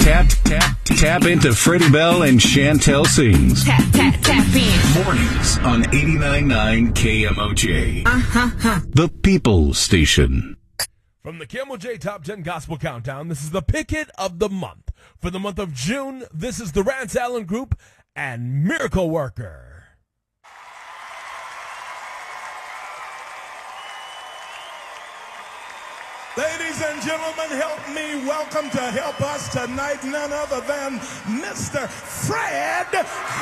Tap into Freddie Bell and Chantel Sings. Tap in. Mornings on 89.9 KMOJ. The People's Station. From the KMOJ Top 10 Gospel Countdown, this is the pick it of the month. For the month of June, this is the Rance Allen Group and Miracle Worker. Ladies and gentlemen, help me welcome to help us tonight none other than Mr. Fred